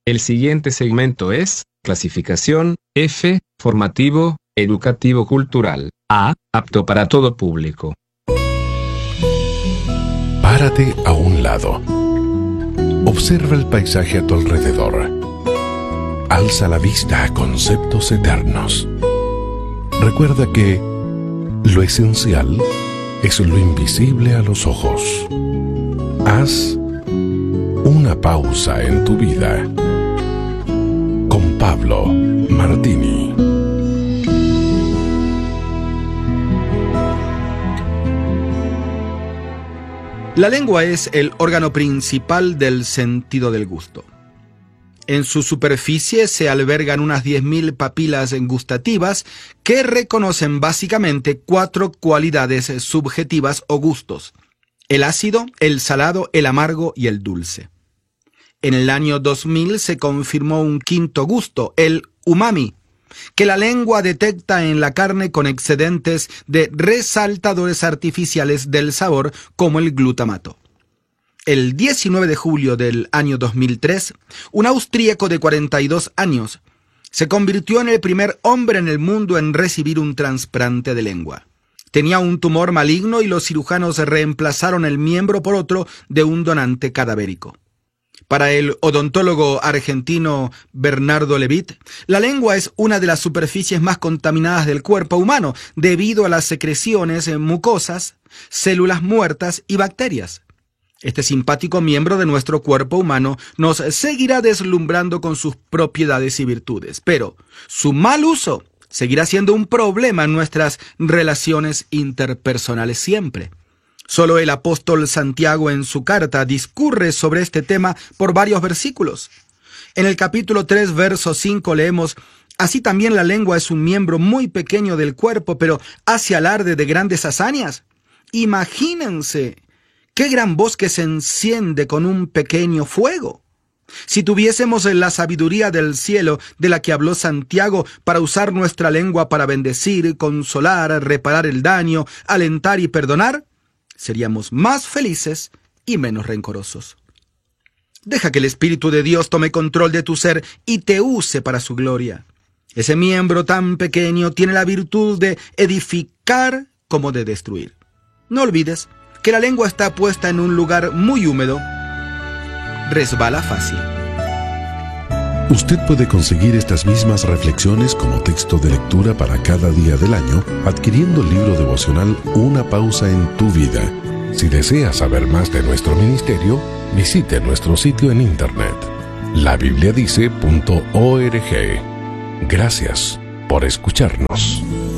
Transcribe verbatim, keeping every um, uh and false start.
El siguiente segmento es clasificación F, formativo, educativo cultural. A, apto para todo público. Párate a un lado. Observa el paisaje a tu alrededor. Alza la vista a conceptos eternos. Recuerda que lo esencial es lo invisible a los ojos. Haz una pausa en tu vida. Con Pablo Martini. La lengua es el órgano principal del sentido del gusto. En su superficie se albergan unas diez mil papilas gustativas que reconocen básicamente cuatro cualidades subjetivas o gustos: el ácido, el salado, el amargo y el dulce. En el año dos mil se confirmó un quinto gusto, el umami, que la lengua detecta en la carne con excedentes de resaltadores artificiales del sabor como el glutamato. El diecinueve de julio del año dos mil tres, un austríaco de cuarenta y dos años se convirtió en el primer hombre en el mundo en recibir un trasplante de lengua. Tenía un tumor maligno y los cirujanos reemplazaron el miembro por otro de un donante cadavérico. Para el odontólogo argentino Bernardo Levitt, la lengua es una de las superficies más contaminadas del cuerpo humano debido a las secreciones mucosas, células muertas y bacterias. Este simpático miembro de nuestro cuerpo humano nos seguirá deslumbrando con sus propiedades y virtudes, pero su mal uso seguirá siendo un problema en nuestras relaciones interpersonales siempre. Solo el apóstol Santiago en su carta discurre sobre este tema por varios versículos. En el capítulo tres, verso cinco leemos: «Así también la lengua es un miembro muy pequeño del cuerpo, pero hace alarde de grandes hazañas». Imagínense qué gran bosque se enciende con un pequeño fuego. Si tuviésemos la sabiduría del cielo de la que habló Santiago para usar nuestra lengua para bendecir, consolar, reparar el daño, alentar y perdonar, seríamos más felices y menos rencorosos. Deja que el Espíritu de Dios tome control de tu ser y te use para su gloria. Ese miembro tan pequeño tiene la virtud de edificar como de destruir. No olvides que la lengua está puesta en un lugar muy húmedo. Resbala fácil. Usted puede conseguir estas mismas reflexiones como texto de lectura para cada día del año adquiriendo el libro devocional Una pausa en tu vida. Si desea saber más de nuestro ministerio, visite nuestro sitio en internet la biblia dice punto org. Gracias por escucharnos.